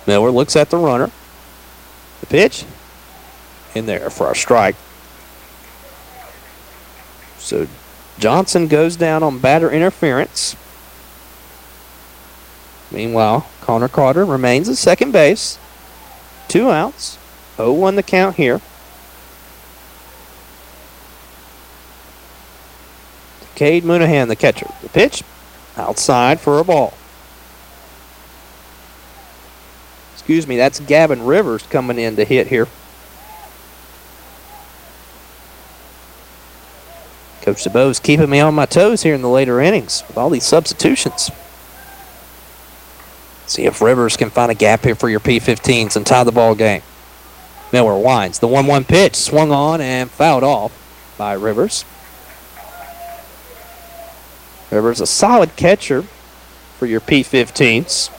Miller looks at the runner. The pitch. In there for a strike. So Johnson goes down on batter interference. Meanwhile, Connor Carter remains at second base. 2 outs. 0-1 the count here. Cade Moonaghan, the catcher. The pitch outside for a ball. Excuse me, that's Gavin Rivers coming in to hit here. Coach DeBoe's keeping me on my toes here in the later innings with all these substitutions. See if Rivers can find a gap here for your P15s and tie the ball game. Miller winds. The 1-1 pitch swung on and fouled off by Rivers. Rivers, a solid catcher for your P15s.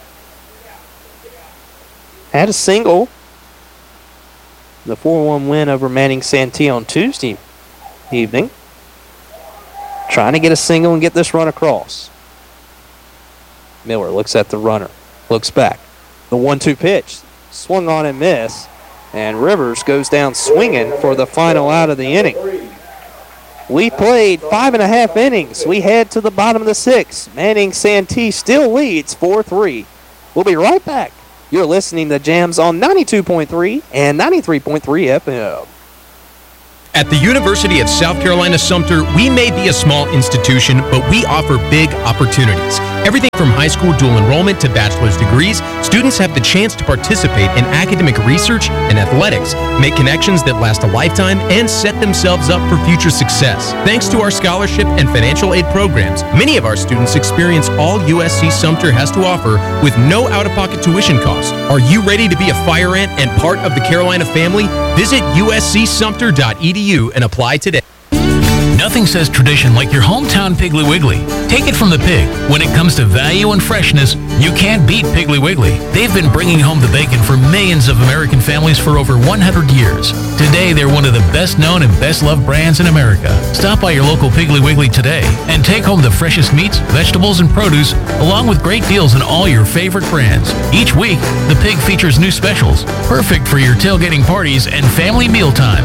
Had a single. The 4-1 win over Manning Santee on Tuesday evening. Trying to get a single and get this run across. Miller looks at the runner. Looks back. The 1-2 pitch. Swung on and missed. And Rivers goes down swinging for the final out of the inning. We played 5.5 innings. We head to the bottom of the 6th. Manning Santee still leads 4-3. We'll be right back. You're listening to Jams on 92.3 and 93.3 FM. At the University of South Carolina Sumter, we may be a small institution, but we offer big opportunities. Everything from high school dual enrollment to bachelor's degrees, students have the chance to participate in academic research and athletics, make connections that last a lifetime, and set themselves up for future success. Thanks to our scholarship and financial aid programs, many of our students experience all USC Sumter has to offer with no out-of-pocket tuition cost. Are you ready to be a fire ant and part of the Carolina family? Visit uscsumter.edu and apply today. Nothing says tradition like your hometown Piggly Wiggly. Take it from the pig. When it comes to value and freshness, you can't beat Piggly Wiggly. They've been bringing home the bacon for millions of American families for over 100 years. Today, they're one of the best known and best loved brands in America. Stop by your local Piggly Wiggly today and take home the freshest meats, vegetables, and produce, along with great deals on all your favorite brands. Each week, the pig features new specials, perfect for your tailgating parties and family mealtime.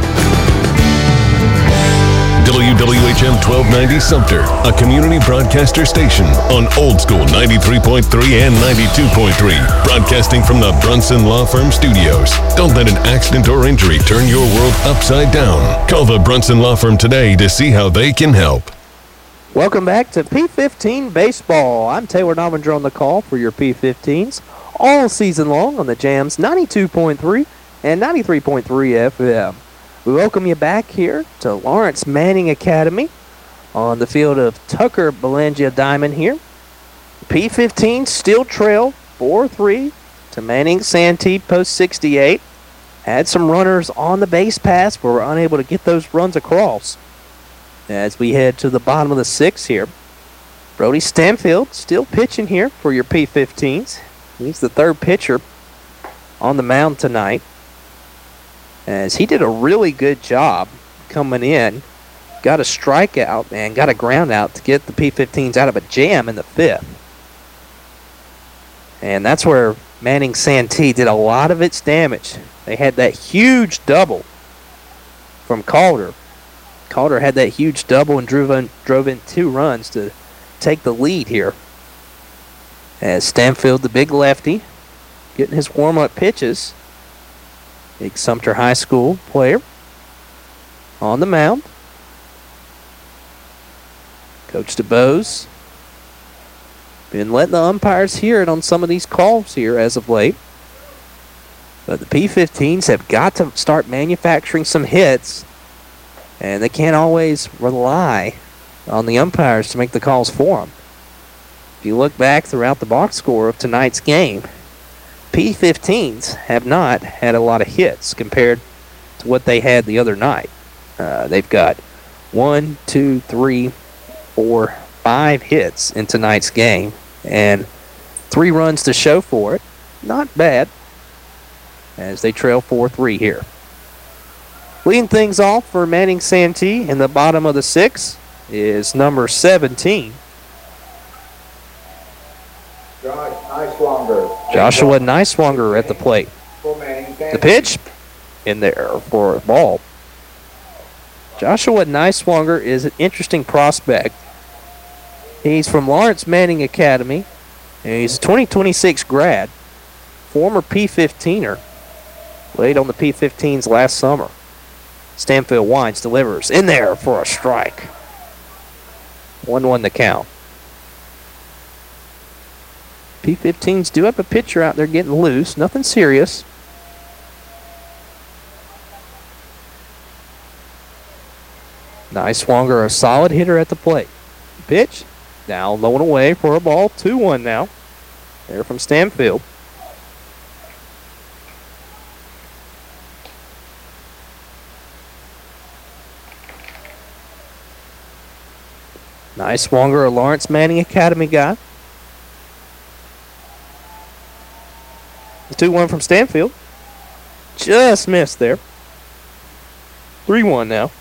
WWHM 1290 Sumter, a community broadcaster station on Old School 93.3 and 92.3, broadcasting from the Brunson Law Firm studios. Don't let an accident or injury turn your world upside down. Call the Brunson Law Firm today to see how they can help. Welcome back to P15 Baseball. I'm Taylor Novinger on the call for your P15s all season long on the Jams 92.3 and 93.3 FM. We welcome you back here to Lawrence Manning Academy on the field of Tucker Belangia Diamond here. P15 still trail 4-3 to Manning Santee post 68. Had some runners on the base pass, but were unable to get those runs across. As we head to the bottom of the 6th here, Brody Stanfield still pitching here for your P15s. He's the third pitcher on the mound tonight, as he did a really good job coming in. Got a strikeout and got a ground out to get the P15s out of a jam in the 5th. And that's where Manning Santee did a lot of its damage. They had that huge double from Calder. Calder had that huge double and drove in 2 runs to take the lead here. As Stanfield, the big lefty, getting his warm-up pitches. Big Sumter High School player on the mound. Coach DeBoe's been letting the umpires hear it on some of these calls here as of late. But the P15s have got to start manufacturing some hits, and they can't always rely on the umpires to make the calls for them. If you look back throughout the box score of tonight's game, P15s have not had a lot of hits compared to what they had the other night. They've got 1, 2, 3, 4, 5 hits in tonight's game, and 3 runs to show for it. Not bad, as they trail 4-3 here. Leading things off for Manning Santee in the bottom of the 6th is number 17, Joshua Niswanger at the plate. The pitch in there for a ball. Joshua Niswanger is an interesting prospect. He's from Lawrence Manning Academy, and he's a 2026 grad, former P15er. Played on the P15s last summer. Stanfield Wines delivers in there for a strike. 1-1 the count. P15s do have a pitcher out there getting loose. Nothing serious. Niswanger, a solid hitter at the plate. Pitch, down low and away for a ball. 2-1 now. There from Stanfield. Niswanger, a Lawrence Manning Academy guy. The 2-1 from Stanfield. Just missed there. 3-1 now.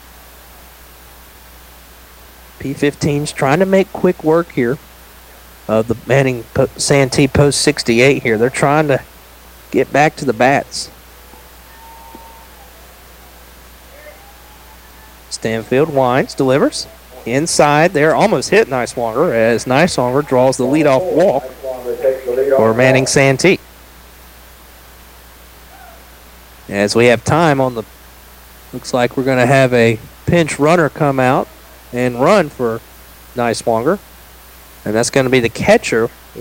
P15's trying to make quick work here of the Manning Santee post 68 here. They're trying to get back to the bats. Stanfield winds, delivers. Inside there, almost hit Niswanger as Niswanger draws the leadoff walk for Manning Santee. As we have time on the, looks like we're going to have a pinch runner come out and run for Niswanger. And that's going to be the catcher,